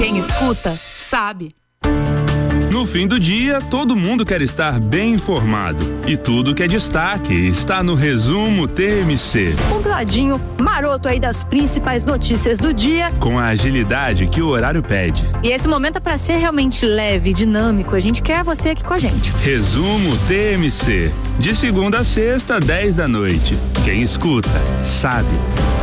Quem escuta, sabe. No fim do dia, todo mundo quer estar bem informado. E tudo que é destaque está no Resumo TMC. Compladinho, maroto aí das principais notícias do dia. Com a agilidade que o horário pede. E esse momento é para ser realmente leve, dinâmico. A gente quer você aqui com a gente. Resumo TMC. De segunda a sexta, 10 da noite. Quem escuta, sabe.